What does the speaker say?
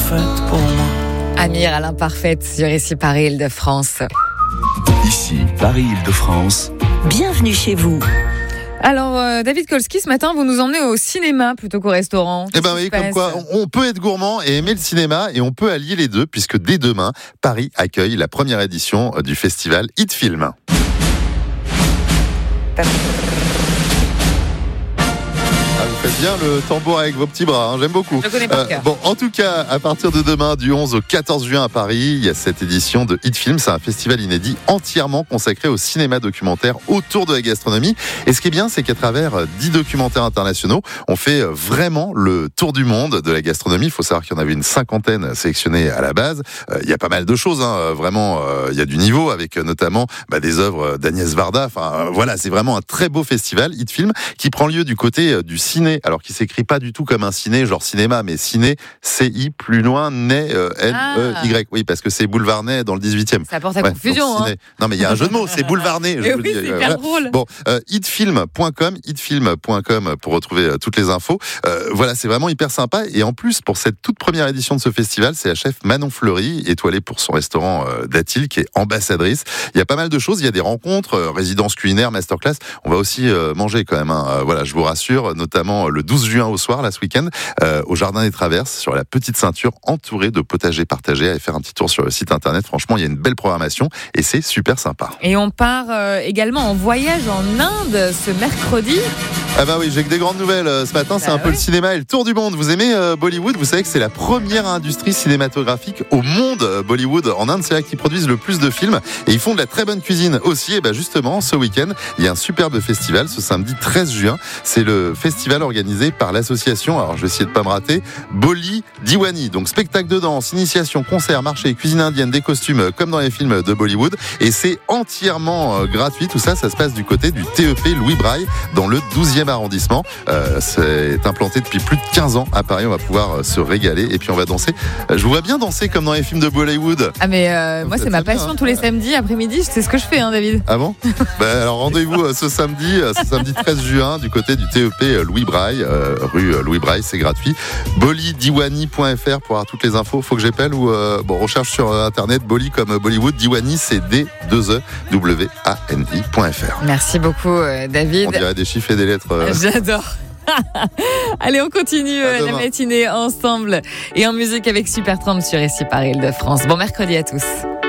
l'imparfaite pour moi. Amir à l'imparfaite sur ici Paris-Île-de-France. Ici Paris-Île-de-France. Bienvenue chez vous. Alors, David Kolski, ce matin, vous nous emmenez au cinéma plutôt qu'au restaurant. Eh ben oui, comme quoi, on peut être gourmand et aimer le cinéma et on peut allier les deux puisque dès demain, Paris accueille la première édition du festival Hit Film. Vous faites bien le tambour avec vos petits bras, hein, j'aime beaucoup. Je connais par cœur. Bon, en tout cas, à partir de demain, du 11 au 14 juin à Paris, il y a cette édition de Hit Film. C'est un festival inédit entièrement consacré au cinéma documentaire autour de la gastronomie. Et ce qui est bien, c'est qu'à travers 10 documentaires internationaux, on fait vraiment le tour du monde de la gastronomie. Il faut savoir qu'il y en avait une 50aine sélectionnée à la base. Il y a pas mal de choses, hein, vraiment, il y a du niveau avec notamment des œuvres d'Agnès Varda. Enfin, voilà, c'est vraiment un très beau festival, Hit Film, qui prend lieu du côté du ciné, alors qui s'écrit pas du tout comme un ciné, genre cinéma, mais ciné, C-I, plus loin, Ney, N-E-Y. Oui, parce que c'est boulevard Ney dans le 18e. Ça porte à confusion, hein. Non, mais il y a un jeu de mots, c'est boulevard Ney. Oui, c'est hyper drôle. Bon, hitfilm.com pour retrouver toutes les infos. Voilà, c'est vraiment hyper sympa. Et en plus, pour cette toute première édition de ce festival, c'est la chef Manon Fleury, étoilée pour son restaurant d'Atil, qui est ambassadrice. Il y a pas mal de choses, il y a des rencontres, résidences culinaires, masterclass. On va aussi manger quand même, hein. Voilà, je vous rassure, notamment le 12 juin au soir, là, ce week-end, au Jardin des Traverses, sur la Petite Ceinture, entouré de potagers partagés. Allez faire un petit tour sur le site internet. Franchement, il y a une belle programmation et c'est super sympa. Et on part également en voyage en Inde ce mercredi. Ah bah oui, j'ai que des grandes nouvelles ce matin, c'est un peu le cinéma et le tour du monde. Vous aimez Bollywood? Vous savez que c'est la première industrie cinématographique au monde, Bollywood. En Inde, c'est là qu'ils produisent le plus de films et ils font de la très bonne cuisine aussi. Et bah justement, ce week-end, il y a un superbe festival, ce samedi 13 juin. C'est le festival organisé par l'association, alors je vais essayer de pas me rater, Bolly Diwani. Donc spectacle de danse, initiation, concert, marché, cuisine indienne, des costumes comme dans les films de Bollywood. Et c'est entièrement gratuit. Tout ça, ça se passe du côté du TEP Louis Braille dans le 12e arrondissement. C'est implanté depuis plus de 15 ans à Paris. On va pouvoir se régaler et puis on va danser. Je vous vois bien danser comme dans les films de Bollywood. Ah mais moi c'est ma passion, tous les samedis après-midi, c'est ce que je fais, hein, David. Ah bon? Alors rendez-vous ce samedi 13 juin du côté du TEP Louis Braille, rue Louis Braille, c'est gratuit. bollydiwani.fr pour avoir toutes les infos. Faut que j'appelle ou recherche sur internet Bolly comme Bollywood, Diwani c'est D2EWANI.fr. Merci beaucoup David. On dirait des chiffres et des lettres. J'adore. Allez, on continue la matinée ensemble et en musique avec Super 30 sur ici Paris-Île-de-France. Bon mercredi à tous.